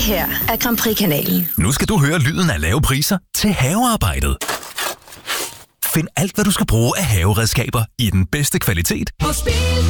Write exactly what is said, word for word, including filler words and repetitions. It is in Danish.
her er Grand Prix-kanalen. Nu skal du høre lyden af lave priser til havearbejdet. Find alt, hvad du skal bruge af haveredskaber i den bedste kvalitet Hos Bilka.